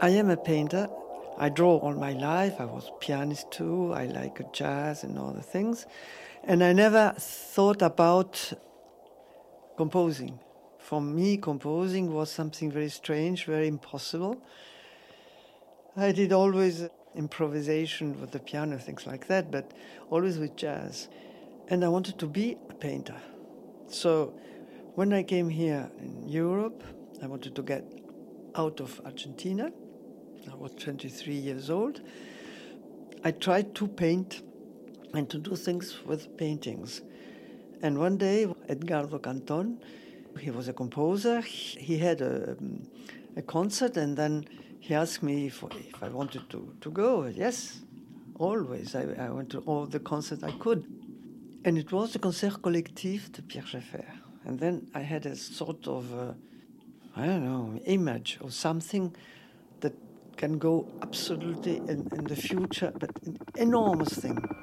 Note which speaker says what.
Speaker 1: I am a painter. I draw all my life. I was a pianist too. I like jazz and all the things. And I never thought about composing. For me, composing was something very strange, very impossible. I did always improvisation with the piano, things like that, but always with jazz. And I wanted to be a painter. So when I came here in Europe, I wanted to get out of Argentina. I was 23 years old. I tried to paint and to do things with paintings. And one day, Edgardo Canton, he was a composer. He had a concert, and then he asked me if I wanted to go. Yes, always. I went to all the concerts I could. And it was the Concert Collectif de Pierre Schaeffer. And then I had a sort of, I don't know, image or something that can go absolutely in the future, but an enormous thing.